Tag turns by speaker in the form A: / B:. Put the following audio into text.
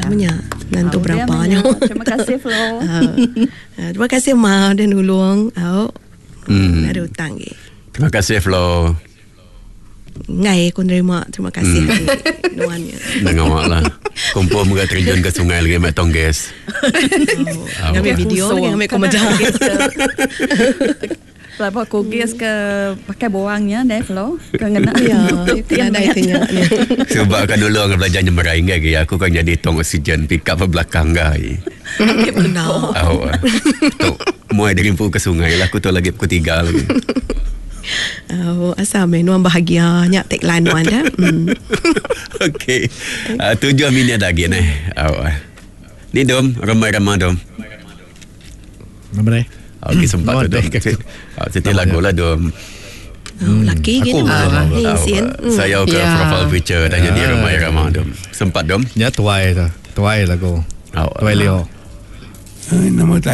A: punya. Nanti berapanya.
B: Terima kasih Flo.
A: Terima kasih Ma dan nulung. Ada hutang ke.
C: Terima kasih Flo.
A: Ngai aku terima. Terima kasih nuannya.
C: Dengan awak lah. Kumpul muka terjun ke sungai lagi mak tongges.
A: Ngambil video lagi ngambil komentar.
B: Lepas kugis ke pakai bawangnya deh Flo. Kena
A: ya, kena ada itunya.
C: Sebab kan dulu orang belajar nyemerai lagi. Aku kan jadi tong oksigen pick up ke belakang gai.
A: Benar.
C: Mulai dari rimpu ke sungai lah. Aku tu lagi pukul 3 lagi.
A: Asal nuan bahagianya tagline nuan dah.
C: Okey. 7 minit lagi ni. Ni Dom, ramai-ramai Dom.
D: Ramai.
C: Okey, sempat tu Dom. Setiap lagu lah Dom.
A: Laki gitu.
C: Saya ke profile picture tanya dia ramai-ramai Dom. Sempat Dom?
D: Ya tuai tu. Tuai lagu. Tuai Leo.
E: Nama